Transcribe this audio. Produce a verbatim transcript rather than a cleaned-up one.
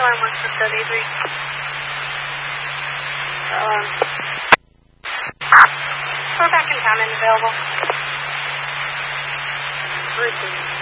Alarm one six seven eight three. Alarm. We're back in town and available. Routine.